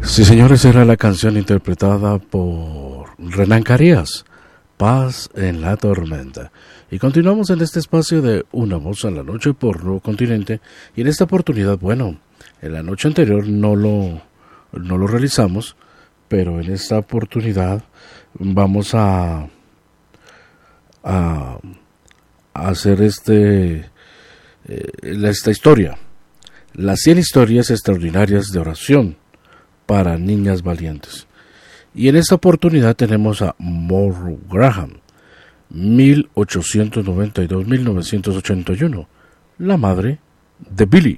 Sí, señores, era la canción interpretada por Renan Carías, Paz en la Tormenta. Y continuamos en este espacio de Una Voz a la Noche por Nuevo Continente. Y en esta oportunidad, bueno, en la noche anterior no lo realizamos, pero en esta oportunidad vamos a hacer esta historia. Las 100 historias extraordinarias de oración para niñas valientes. Y en esta oportunidad tenemos a Morrow Graham, 1892-1981, la madre de Billy.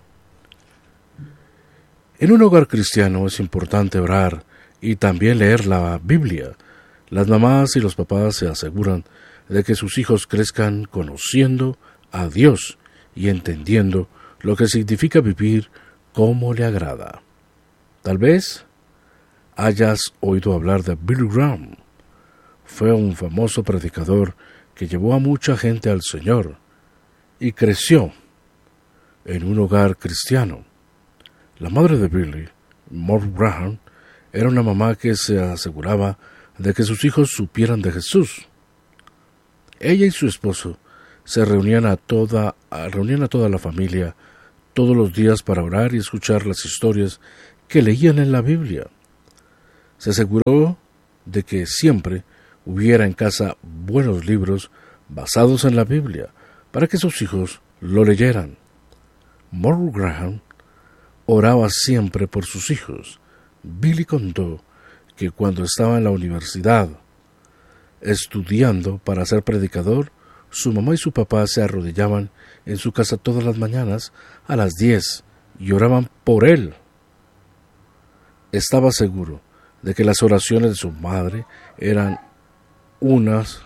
En un hogar cristiano es importante orar y también leer la Biblia. Las mamás y los papás se aseguran de que sus hijos crezcan conociendo a Dios y entendiendo lo que significa vivir como le agrada. Tal vez hayas oído hablar de Billy Graham. Fue un famoso predicador que llevó a mucha gente al Señor y creció en un hogar cristiano. La madre de Billy, Morrow Graham, era una mamá que se aseguraba de que sus hijos supieran de Jesús. Ella y su esposo se reunían a toda la familia todos los días para orar y escuchar las historias que leían en la Biblia. Se aseguró de que siempre hubiera en casa buenos libros basados en la Biblia para que sus hijos lo leyeran. Morrow Graham oraba siempre por sus hijos. Billy contó que cuando estaba en la universidad estudiando para ser predicador, su mamá y su papá se arrodillaban en su casa todas las mañanas a las 10 y oraban por él. Estaba seguro de que las oraciones de su madre eran unas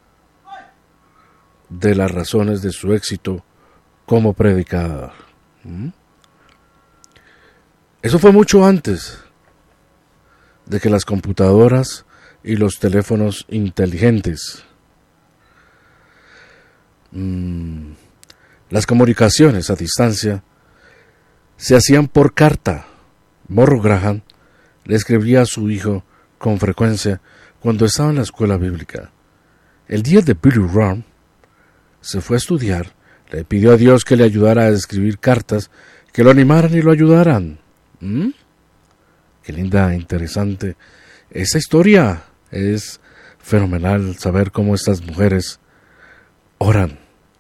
de las razones de su éxito como predicador. Eso fue mucho antes de que las computadoras y los teléfonos inteligentes. Las comunicaciones a distancia se hacían por carta. Morrow Graham le escribía a su hijo con frecuencia cuando estaba en la escuela bíblica. El día de Billy Graham se fue a estudiar, le pidió a Dios que le ayudara a escribir cartas que lo animaran y lo ayudaran. Qué linda, interesante. Esta historia es fenomenal, saber cómo estas mujeres oran.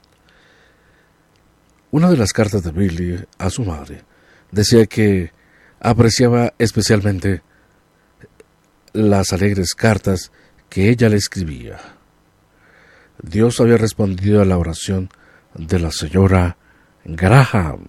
Una de las cartas de Billy a su madre decía que apreciaba especialmente las alegres cartas que ella le escribía. Dios había respondido a la oración de la señora Graham.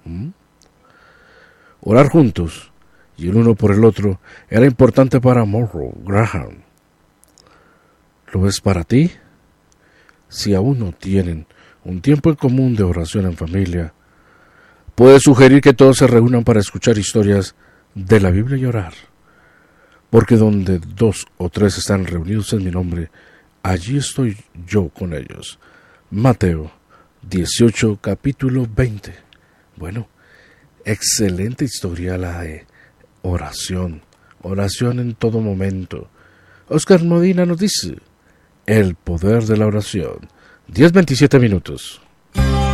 Orar juntos y el uno por el otro era importante para Morrow Graham. ¿Lo es para ti? Si aún no tienen un tiempo en común de oración en familia, puedes sugerir que todos se reúnan para escuchar historias de la Biblia y orar. Porque donde 2 o 3 están reunidos en mi nombre, allí estoy yo con ellos. Mateo 18, capítulo 20. Bueno, excelente historia la de oración. Oración en todo momento. Oscar Modina nos dice, el poder de la oración. 10:27 minutos.